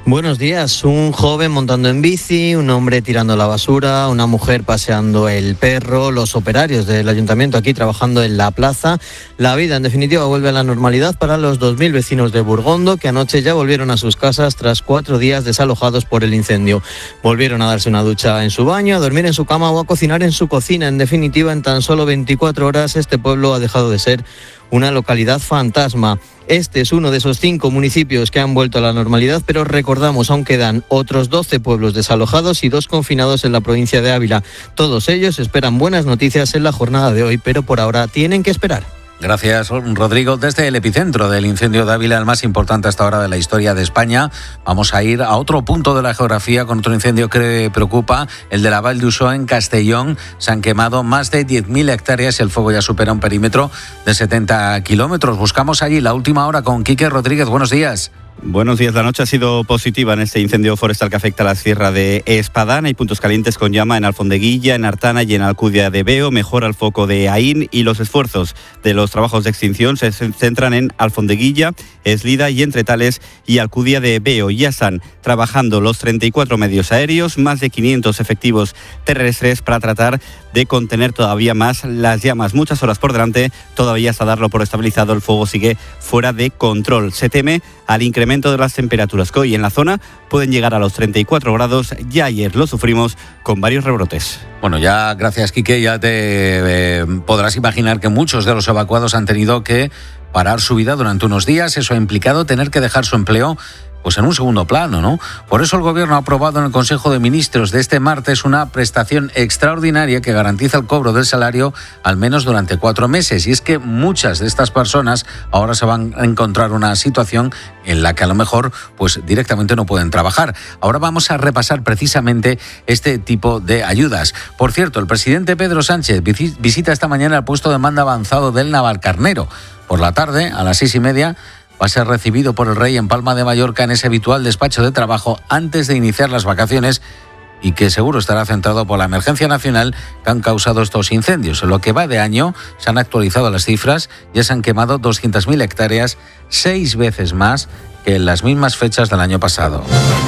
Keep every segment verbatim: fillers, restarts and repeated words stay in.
Buenos días. Un joven montando en bici, un hombre tirando la basura, una mujer paseando el perro, los operarios del ayuntamiento aquí trabajando en la plaza. La vida, en definitiva, vuelve a la normalidad para los dos mil vecinos de Burgondo, que anoche ya volvieron a sus casas tras cuatro días desalojados por el incendio. Volvieron a darse una ducha en su baño, a dormir en su cama o a cocinar en su cocina. En definitiva, en tan solo veinticuatro horas, este pueblo ha dejado de ser una localidad fantasma. Este es uno de esos cinco municipios que han vuelto a la normalidad, pero recordamos, aún quedan otros doce pueblos desalojados y dos confinados en la provincia de Ávila. Todos ellos esperan buenas noticias en la jornada de hoy, pero por ahora tienen que esperar. Gracias, Rodrigo. Desde el epicentro del incendio de Ávila, el más importante hasta ahora de la historia de España, vamos a ir a otro punto de la geografía con otro incendio que preocupa, el de la Vall d'Uixó en Castellón. Se han quemado más de diez mil hectáreas y el fuego ya supera un perímetro de setenta kilómetros. Buscamos allí la última hora con Quique Rodríguez. Buenos días. Buenos días. La noche ha sido positiva en este incendio forestal que afecta a la sierra de Espadán. Hay puntos calientes con llama en Alfondeguilla, en Artana y en Alcudia de Veo. Mejora el foco de Aín y los esfuerzos de los trabajos de extinción se centran en Alfondeguilla, Eslida y entre Tales y Alcudia de Veo. Ya están trabajando los treinta y cuatro medios aéreos, más de quinientos efectivos terrestres para tratar de contener todavía más las llamas. Muchas horas por delante, todavía hasta darlo por estabilizado, el fuego sigue fuera de control. Se teme al incremento de las temperaturas que hoy en la zona pueden llegar a los treinta y cuatro grados. Ya ayer lo sufrimos con varios rebrotes. Bueno, ya gracias, Quique, ya te eh, podrás imaginar que muchos de los evacuados han tenido que parar su vida durante unos días. Eso ha implicado tener que dejar su empleo pues en un segundo plano, ¿no? Por eso el Gobierno ha aprobado en el Consejo de Ministros de este martes una prestación extraordinaria que garantiza el cobro del salario al menos durante cuatro meses. Y es que muchas de estas personas ahora se van a encontrar una situación en la que a lo mejor pues directamente no pueden trabajar. Ahora vamos a repasar precisamente este tipo de ayudas. Por cierto, el presidente Pedro Sánchez visita esta mañana el puesto de mando avanzado del Navalcarnero. Por la tarde, a las seis y media, va a ser recibido por el rey en Palma de Mallorca en ese habitual despacho de trabajo antes de iniciar las vacaciones y que seguro estará centrado por la emergencia nacional que han causado estos incendios. En lo que va de año se han actualizado las cifras, ya se han quemado doscientas mil hectáreas, seis veces más que en las mismas fechas del año pasado.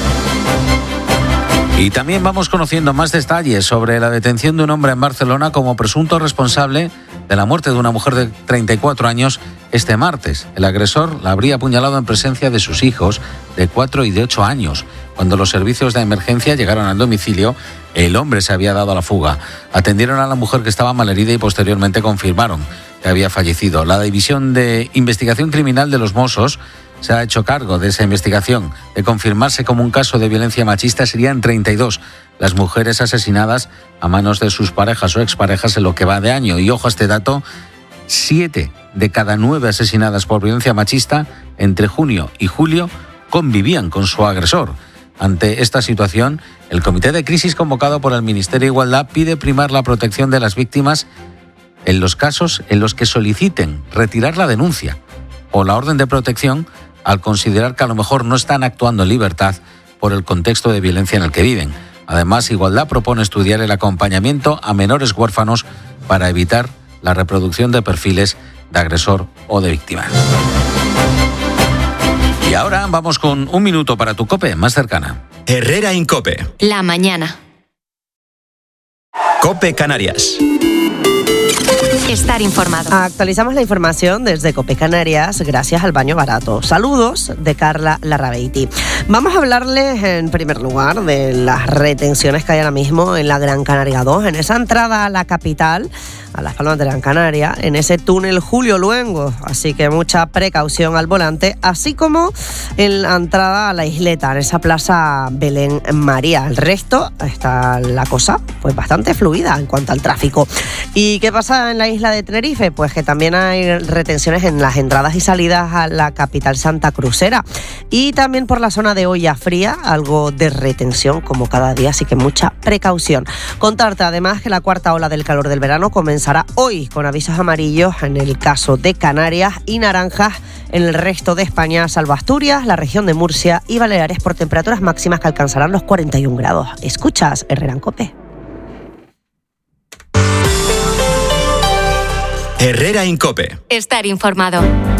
Y también vamos conociendo más detalles sobre la detención de un hombre en Barcelona como presunto responsable de la muerte de una mujer de treinta y cuatro años este martes. El agresor la habría apuñalado en presencia de sus hijos de cuatro y de ocho años. Cuando los servicios de emergencia llegaron al domicilio, el hombre se había dado a la fuga. Atendieron a la mujer que estaba malherida y posteriormente confirmaron que había fallecido. La División de Investigación Criminal de los Mossos se ha hecho cargo de esa investigación. De confirmarse como un caso de violencia machista, serían treinta y dos las mujeres asesinadas a manos de sus parejas o exparejas en lo que va de año. Y ojo a este dato, siete de cada nueve asesinadas por violencia machista entre junio y julio convivían con su agresor. Ante esta situación, el comité de crisis convocado por el Ministerio de Igualdad pide primar la protección de las víctimas en los casos en los que soliciten retirar la denuncia o la orden de protección al considerar que a lo mejor no están actuando en libertad por el contexto de violencia en el que viven. Además, Igualdad propone estudiar el acompañamiento a menores huérfanos para evitar la reproducción de perfiles de agresor o de víctima. Y ahora vamos con un minuto para tu COPE más cercana. Herrera Incope. La mañana. COPE Canarias. Estar informado. Actualizamos la información desde COPE Canarias gracias al baño barato. Saludos de Carla Larrabeiti. Vamos a hablarles en primer lugar de las retenciones que hay ahora mismo en la Gran Canaria dos, en esa entrada a la capital, a Las Palmas de Gran Canaria, en ese túnel Julio Luengo. Así que mucha precaución al volante, así como en la entrada a la isleta, en esa plaza Belén María. El resto está la cosa pues bastante fluida en cuanto al tráfico. ¿Y qué pasa en la isla de Tenerife? Pues que también hay retenciones en las entradas y salidas a la capital santacruzera. Y también por la zona de Olla Fría, algo de retención como cada día, así que mucha precaución. Contarte además que la cuarta ola del calor del verano comenzará hoy con avisos amarillos en el caso de Canarias y naranjas en el resto de España, salvo Asturias, la región de Murcia y Baleares, por temperaturas máximas que alcanzarán los cuarenta y un grados. Escuchas Herrera en Cope. Herrera Incope. Estar informado.